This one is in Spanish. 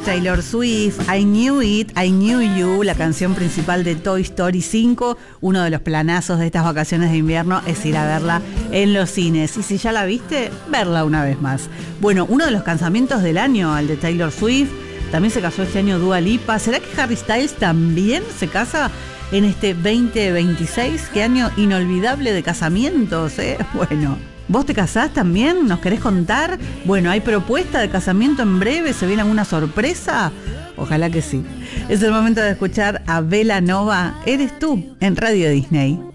Taylor Swift, I Knew It, I Knew You, la canción principal de Toy Story 5. Uno de los planazos de estas vacaciones de invierno es ir a verla en los cines. Y si ya la viste, verla una vez más. Bueno, uno de los casamientos del año, el de Taylor Swift. También se casó este año Dua Lipa. ¿Será que Harry Styles también se casa en este 2026? Qué año inolvidable de casamientos, ¿eh? Bueno, ¿vos te casás también? ¿Nos querés contar? Bueno, ¿hay propuesta de casamiento en breve? ¿Se viene alguna sorpresa? Ojalá que sí. Es el momento de escuchar a Belanova, Eres tú, en Radio Disney.